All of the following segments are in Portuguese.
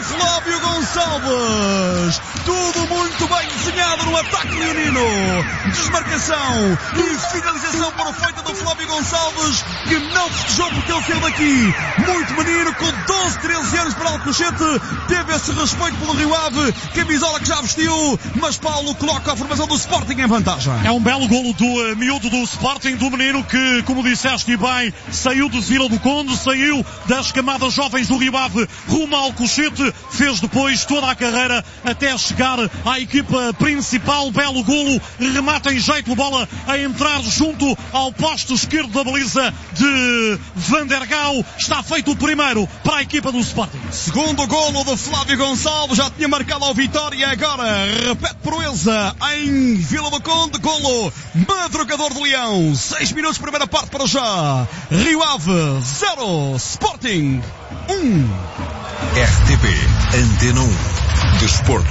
Flávio Gonçalves. Tudo muito bem desenhado no ataque leonino. Desmarcação e finalização perfeita do Flávio Gonçalves, que não festejou porque ele saiu daqui. Muito menino, com 12, 13 anos para Alcochete. Teve esse respeito pelo Rio Ave. Camisola que já vestiu. Mas Paulo coloca a formação do Sporting em vantagem. É um belo golo do miúdo do Sporting, do menino que, como disseste bem, saiu de Vila do Conde, saiu das camadas jovens do Rio Ave rumo ao Alcochete, fez depois toda a carreira até chegar à equipa principal. Belo golo, remata em jeito, bola a entrar junto ao posto esquerdo da baliza de Van der Gaal. Está feito o primeiro para a equipa do Sporting. Segundo golo de Flávio Gonçalves, já tinha marcado a vitória, agora repete proeza em Vila do Conde. Golo madrugador de Leão. 6 minutos, primeira parte para já. Rio Ave 0, Sporting 1. RTP Antena 1 Desporto.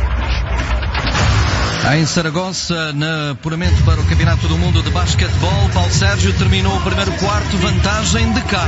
Em Saragossa, no apuramento para o Campeonato do Mundo de Basquetebol, Paulo Sérgio terminou o primeiro quarto, vantagem de cá.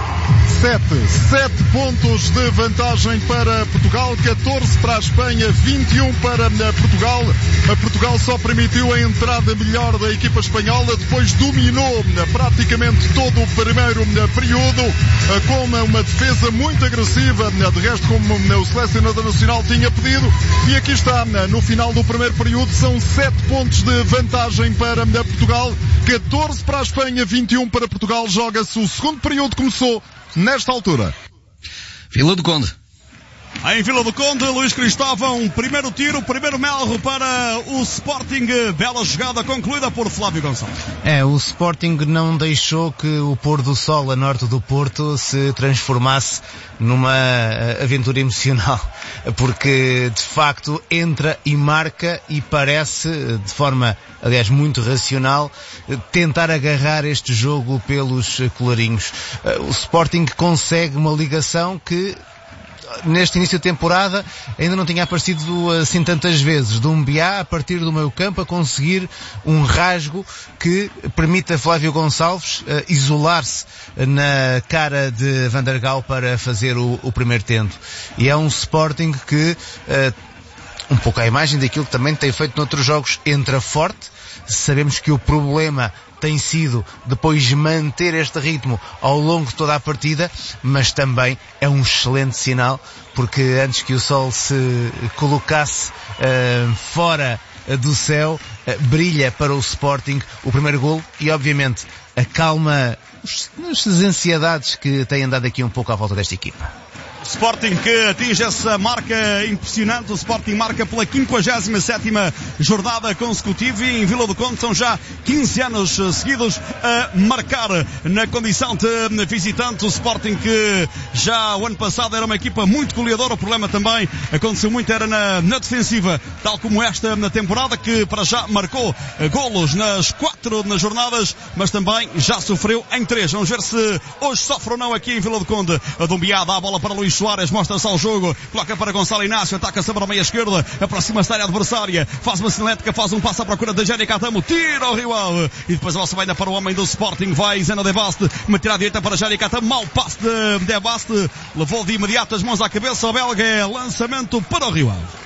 7 pontos de vantagem para Portugal, 14 para a Espanha, 21 para Portugal. Portugal só permitiu a entrada melhor da equipa espanhola, depois dominou praticamente todo o primeiro período, com uma defesa muito agressiva, de resto como o selecionador nacional tinha pedido. E aqui está, no final do primeiro período, são 7 pontos de vantagem para Portugal, 14 para a Espanha, 21 para Portugal. Joga-se o segundo período, começou nesta altura. Vila do Conde. Em Vila do Conde, Luís Cristóvão, primeiro tiro, primeiro melro para o Sporting. Bela jogada concluída por Flávio Gonçalves. O Sporting não deixou que o pôr do sol a norte do Porto se transformasse numa aventura emocional, porque de facto entra e marca e parece, de forma aliás muito racional, tentar agarrar este jogo pelos colarinhos. O Sporting consegue uma ligação que neste início de temporada ainda não tinha aparecido assim tantas vezes, de um Biá a partir do meio campo a conseguir um rasgo que permite a Flávio Gonçalves isolar-se na cara de Van der Gaal para fazer o primeiro tento. E é um Sporting que, um pouco à imagem daquilo que também tem feito noutros jogos, entra forte. Sabemos que o problema tem sido depois manter este ritmo ao longo de toda a partida, mas também é um excelente sinal, porque antes que o sol se colocasse fora do céu, brilha para o Sporting o primeiro golo e obviamente acalma as ansiedades que têm andado aqui um pouco à volta desta equipa. Sporting que atinge essa marca impressionante. O Sporting marca pela 57ª jornada consecutiva e em Vila do Conde são já 15 anos seguidos a marcar na condição de visitante. O Sporting que já o ano passado era uma equipa muito goleadora. O problema também aconteceu muito era na defensiva, tal como esta na temporada, que para já marcou golos nas 4 jornadas, mas também já sofreu em 3. Vamos ver se hoje sofre ou não aqui em Vila do Conde. A Dumbiá dá a bola para Luís Soares, mostra-se ao jogo, coloca para Gonçalo Inácio, ataca-se para a meia esquerda, aproxima-se da área adversária, faz uma cinética, faz um passo à procura da Jânio Catamo, tira o Rio Ave, e depois a bola vai ainda para o homem do Sporting, vai Zena de Baste, uma tirada direita para Jânio Catamo, mau passe de Baste, levou de imediato as mãos à cabeça, o belga, é lançamento para o Rio Ave.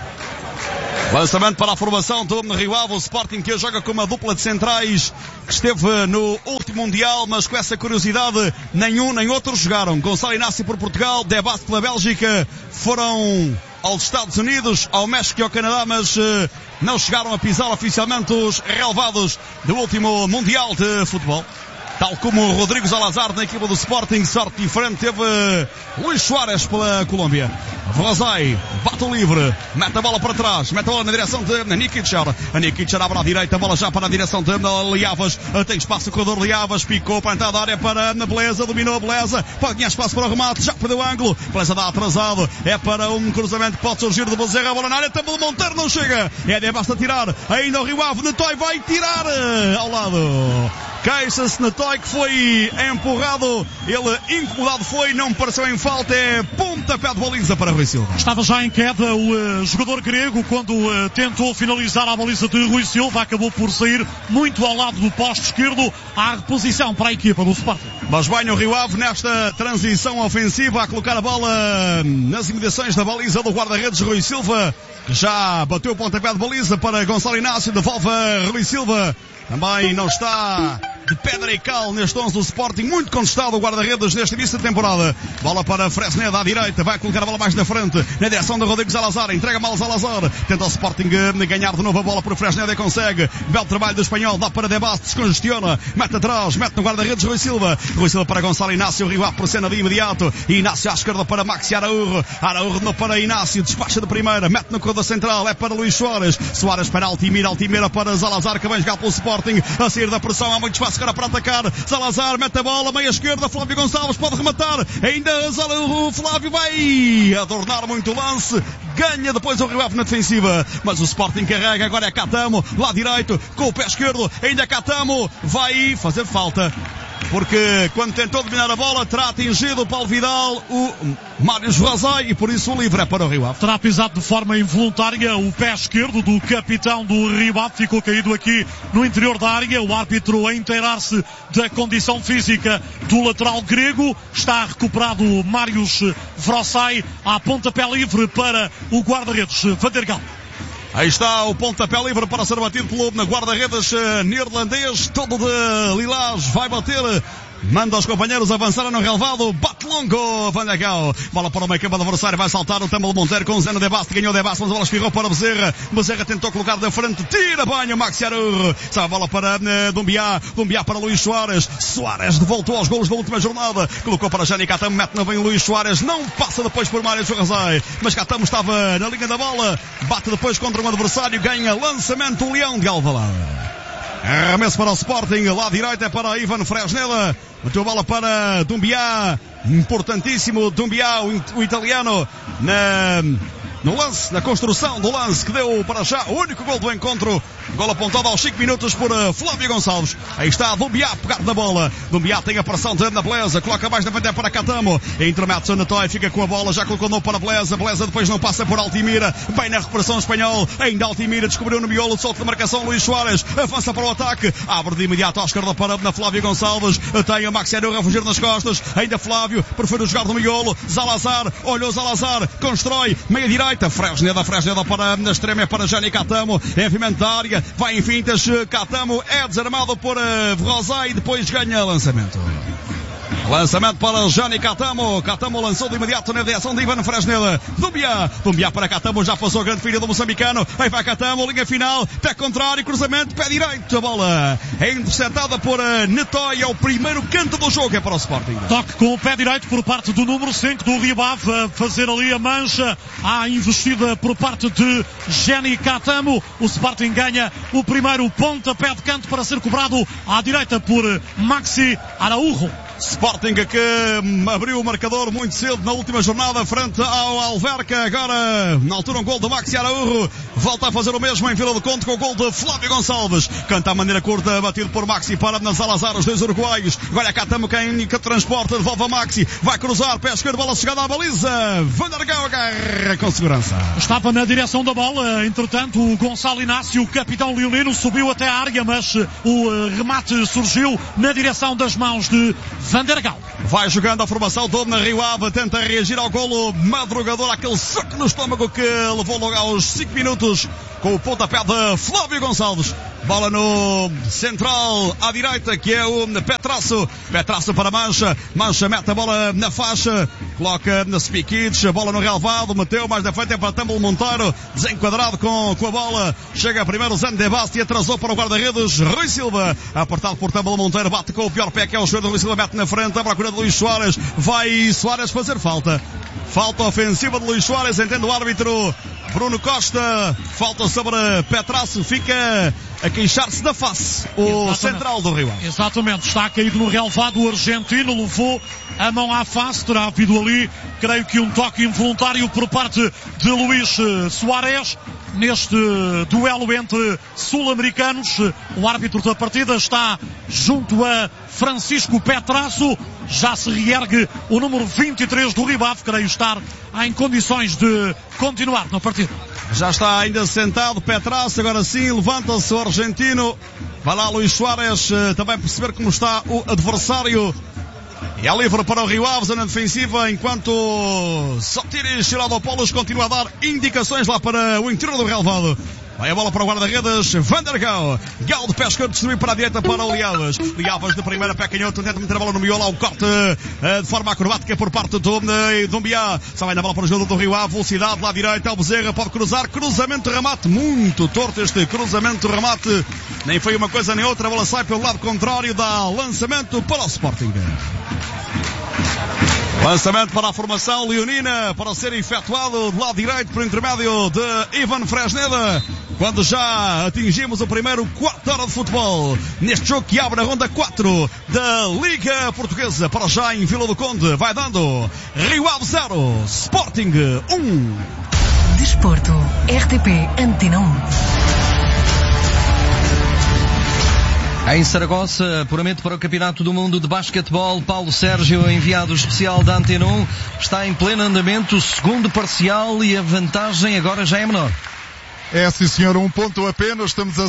Lançamento para a formação do Rio Ave, o Sporting que joga com uma dupla de centrais que esteve no último Mundial, mas com essa curiosidade, nenhum nem outro jogaram. Gonçalo Inácio por Portugal, De Baste pela Bélgica, foram aos Estados Unidos, ao México e ao Canadá, mas não chegaram a pisar oficialmente os relevados do último Mundial de Futebol. Tal como o Rodrigo Salazar na equipa do Sporting, sorte diferente teve Luís Soares pela Colômbia. Vrozai, bate o livre, mete a bola para trás, mete a bola na direção de Nikicher. A Nikicher abre à direita, a bola já para a direção de Liavas, tem espaço o corredor Liavas, picou para a entrada da área para a Beleza, dominou a Beleza, pode ganhar espaço para o remate, já perdeu o ângulo, Beleza dá atrasado, é para um cruzamento que pode surgir de Bezerra, a bola na área, também de Monteiro não chega, basta tirar, ainda o Rio Ave, Netoy vai tirar ao lado. Queixa-se Netoy, que foi empurrado. Ele incomodado foi, não pareceu em falta. É pontapé de baliza para Rui Silva. Estava já em queda o jogador grego quando tentou finalizar a baliza de Rui Silva. Acabou por sair muito ao lado do poste esquerdo. Há reposição para a equipa do Sporting. Mas bem o Rio Ave nesta transição ofensiva a colocar a bola nas imediações da baliza do guarda-redes Rui Silva, que já bateu o pontapé de baliza para Gonçalo Inácio. Devolve a Rui Silva. Também não está de pedra e cal neste 11 do Sporting, muito contestado o guarda-redes neste início de temporada. Bola para Fresneda à direita, vai colocar a bola mais na frente, na direção de Rodrigo Salazar, entrega mal Salazar, tenta o Sporting ganhar de novo a bola para Fresneda e consegue. Belo trabalho do espanhol, dá para Debast, descongestiona, mete atrás, mete no guarda-redes Rui Silva para Gonçalo Inácio, Rio Ave por cena de imediato, Inácio à esquerda para Maxi Araújo, Araújo não para Inácio, despacha de primeira, mete no corredor central, é para Luís Soares, Soares para Altimira para Salazar, que vem jogar pelo Sporting, a sair da pressão, há muito espaço agora para atacar. Salazar mete a bola, meia esquerda, Flávio Gonçalves pode rematar, ainda o Flávio vai adornar muito o lance, ganha depois o Rio Ave na defensiva, mas o Sporting carrega, agora é Catamo, lá direito, com o pé esquerdo, ainda Catamo, vai fazer falta, porque quando tentou dominar a bola terá atingido o Paulo Vidal, o Mário Rosai, e por isso o livre é para o Rio Ave. Terá pisado de forma involuntária o pé esquerdo do capitão do Rio Ave, ficou caído aqui no interior da área, o árbitro a inteirar-se da condição física do lateral grego, está recuperado Mários Rosai, a pontapé livre para o guarda-redes Vandergal. Aí está o pontapé livre para ser batido pelo guarda-redes neerlandês, todo de lilás, vai bater, manda os companheiros avançar no relevado, bate longo, Vandergal, bola para o meio campo do adversário, vai saltar o Tâmalo Monteiro com o Zé no Debast, ganhou o Debast, mas a bola espirrou para Bezerra, Bezerra tentou colocar da frente, tira banho, Maxi Araújo, sai a bola para Dumbiá para Luís Soares, Soares voltou aos golos da última jornada, colocou para Jani Catamo, mete na bem Luís Soares, não passa depois por Mário Churrasai, mas Catamo estava na linha da bola, bate depois contra um adversário, ganha lançamento o Leão de Alvalade. Arremesso para o Sporting, lá direita é para Ivan Fresneda, meteu a bola para Dumbiá, importantíssimo Dumbiá, o italiano, no lance, na construção do lance que deu para já o único gol do encontro, gol apontado aos 5 minutos por Flávio Gonçalves. Aí está Dumbiá pegar na bola, Dumbiá tem a pressão de Ana Beleza, coloca mais na frente para Catamo, intermete-se Netoy, fica com a bola, já colocou no para Beleza, Beleza depois não passa por Altimira, bem na recuperação espanhol, ainda Altimira descobriu no miolo, solto de marcação Luís Soares, avança para o ataque, abre de imediato à esquerda para Flávio Gonçalves, tem o Maxi Araújo a fugir nas costas, ainda Flávio, prefere jogar no miolo, Salazar, olhou Salazar, constrói, meia direita, Fresneda para na extrema, é para Jani Catamo, envimento da área, vai em fintas, Catamo é desarmado por Rosai e depois ganha lançamento. Lançamento para Jani Catamo. Catamo lançou de imediato na direção de Ivan Fresneda. Dumbiá para Catamo, já passou a grande filha do moçambicano. Aí vai Catamo, linha final, pé contrário, cruzamento, pé direito. A bola é interceptada por Netoy. É o primeiro canto do jogo, é para o Sporting. Toque com o pé direito por parte do número 5 do Rio Ave, a fazer ali a mancha. Há investida por parte de Jani Catamo. O Sporting ganha o primeiro pontapé de canto para ser cobrado à direita por Maxi Araújo. Sporting que abriu o marcador muito cedo na última jornada frente ao Alverca. Agora, na altura, um gol de Maxi Araújo. Volta a fazer o mesmo em Vila do Conde com o gol de Flávio Gonçalves. Canta a maneira curta, batido por Maxi para na Salazar, os dois uruguaios. Agora é Catamo quem transporta, devolve a Maxi. Vai cruzar, pé esquerdo, bola chegada à baliza. Vandergal agarra com segurança. Estava na direção da bola, entretanto, o Gonçalo Inácio, o capitão leonino, subiu até a área, mas o remate surgiu na direção das mãos de Vandergal. Vai jogando a formação toda na Rio Ave, tenta reagir ao golo madrugador, aquele soco no estômago que levou logo aos 5 minutos com o pontapé de Flávio Gonçalves. Bola no central à direita, que é o Petrasso para Mancha, mete a bola na faixa, coloca na Spikic, a bola no relevado, meteu mais da frente, é para Tâmalo Monteiro, desenquadrado com a bola, chega primeiro Zé Debast e atrasou para o guarda-redes Rui Silva, apertado por Tâmalo Monteiro, bate com o pior pé que é o jogador Rui Silva, mete na frente, a procura de Luís Soares, vai Soares fazer falta ofensiva de Luís Soares, entende o árbitro Bruno Costa, falta sobre Petrasso, fica a queixar-se da face o central do Rio Ave. Exatamente, está caído no relevado, o argentino levou a mão à face, terá havido ali, creio que um toque involuntário por parte de Luís Soares. Neste duelo entre sul-americanos, o árbitro da partida está junto a Francisco Petrasso. Já se reergue o número 23 do Rio Ave, creio estar em condições de continuar na partida. Já está ainda sentado Petrasso, agora sim levanta-se o argentino. Vai lá Luís Soares também perceber como está o adversário. E é livre para o Rio Ave, zona defensiva, enquanto Sotiris Chiradopoulos continua a dar indicações lá para o interior do relvado. Vai a bola para o guarda-redes, Van der Gaal. Gaal de pé esquerdo distribui para a direita para o Liavas. Liavas de primeira, pé canhoto, tenta meter a bola no miolo, há um corte de forma acrobática por parte do Doumbia. Só vai na bola para o jogador do Rio Ave, velocidade lá direita, o Bezerra pode cruzar, cruzamento, remate, muito torto este cruzamento, remate. Nem foi uma coisa nem outra, a bola sai pelo lado contrário, dá lançamento para o Sporting. Lançamento para a formação leonina, para ser efetuado do lado direito por intermédio de Ivan Fresneda, quando já atingimos o primeiro quarto hora de futebol, neste jogo que abre a ronda 4 da Liga Portuguesa. Para já em Vila do Conde, vai dando Rio Ave 0, Sporting 1. Desporto, RTP Antena 1. Em Saragossa, apuramento para o Campeonato do Mundo de Basquetebol. Paulo Sérgio, enviado especial da Antena 1, está em pleno andamento o segundo parcial e a vantagem agora já é menor. É, sim senhor, um ponto apenas, estamos a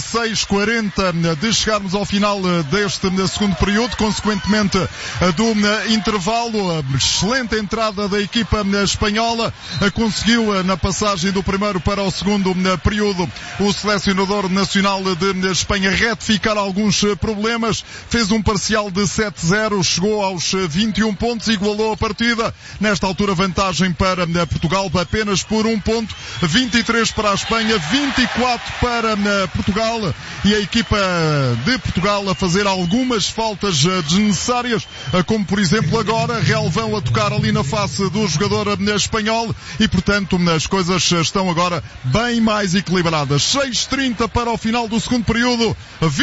6:40 de chegarmos ao final deste segundo período, consequentemente do intervalo. Excelente entrada da equipa espanhola, conseguiu na passagem do primeiro para o segundo período o selecionador nacional de Espanha retificar alguns problemas, fez um parcial de 7-0, chegou aos 21 pontos, igualou a partida, nesta altura vantagem para Portugal apenas por um ponto, 23 para a Espanha, 24 para Portugal, e a equipa de Portugal a fazer algumas faltas desnecessárias, como por exemplo agora Relvão a tocar ali na face do jogador espanhol, e portanto as coisas estão agora bem mais equilibradas. 6:30 para o final do segundo período,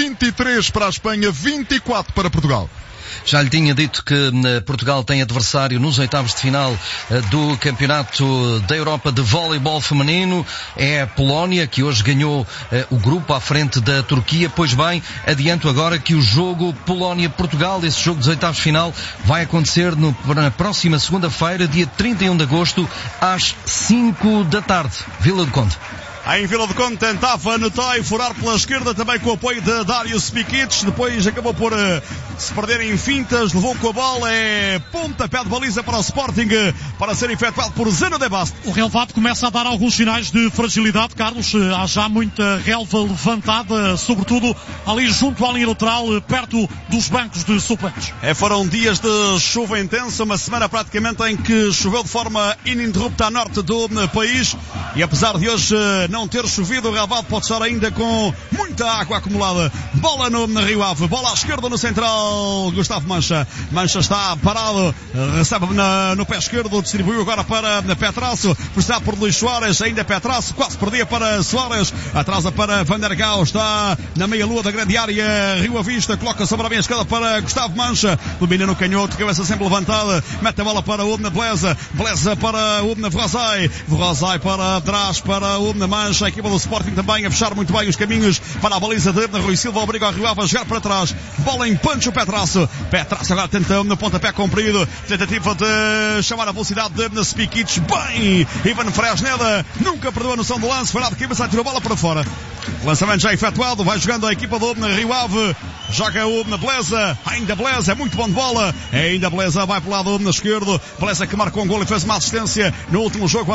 23 para a Espanha, 24 para Portugal. Já lhe tinha dito que Portugal tem adversário nos oitavos de final do Campeonato da Europa de Voleibol Feminino. É a Polónia, que hoje ganhou o grupo à frente da Turquia. Pois bem, adianto agora que o jogo Polónia-Portugal, esse jogo dos oitavos de final, vai acontecer na próxima segunda-feira, dia 31 de agosto, às 5 da tarde. Vila do Conde. Em Vila do Conde tentava anotar e furar pela esquerda, também com o apoio de Darius Pikic, depois acabou por se perder em fintas, levou com a bola, é pontapé de baliza para o Sporting, para ser efetuado por Zeno de Bast. O relvado começa a dar alguns sinais de fragilidade, Carlos, há já muita relva levantada, sobretudo ali junto à linha lateral, perto dos bancos de suplentes. Foram dias de chuva intensa, uma semana praticamente em que choveu de forma ininterrupta a norte do país, e apesar de hoje não ter chovido, o relvado pode estar ainda com muita água acumulada. Bola no Rio Ave, bola à esquerda no central, Gustavo Mancha. Mancha está parado, recebe no pé esquerdo, distribuiu agora para Petrasso, puxado por Luís Soares, ainda Petrasso, quase perdia para Soares, atrasa para Van der Gaal, está na meia-lua da grande área, Rio Avista, coloca sobre a meia esquerda para Gustavo Mancha, domina no canhoto, cabeça sempre levantada, mete a bola para o Ubna Bleza, Bleza para o Ubna Vrozai, Vrozai para trás para o Ubna Mancha. A equipa do Sporting também a fechar muito bem os caminhos para a baliza de Rui Silva, obriga o Rio Ave a jogar para trás, bola em Pancho Petrasso, Petrasso agora tenta no pontapé comprido, tentativa de chamar a velocidade de Spikic, bem, Ivan Fresneda nunca perdeu a noção do lance, foi lá de cabeça, tirou a bola para fora, lançamento já efetuado, vai jogando a equipa do Rio Ave, joga o Bleza, ainda Bleza, é muito bom de bola, ainda Bleza vai para o lado esquerdo, Bleza que marcou um gol e fez uma assistência no último jogo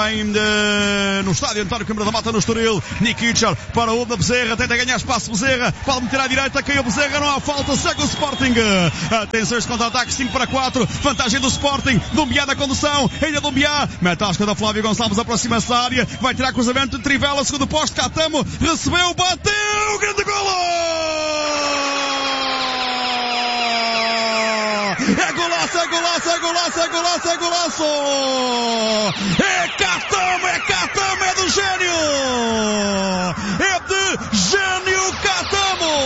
no estádio António Câmara da Mata no Estoril. Nikic para o Bezerra, tenta ganhar espaço Bezerra, pode meter à direita, caiu Bezerra, não há falta, segue o Sporting. Atenção, este contra-ataque, 5-4, vantagem do Sporting, Doumbia na condução, ainda Doumbia, mete a esquerda, Flávio Gonçalves aproxima-se da área, vai tirar cruzamento, Trivela, segundo posto, Catamo, recebeu, bateu, grande golo! É golaço, é golaço, é golaço, é golaço, é golaço! É Catamo, é Catamo!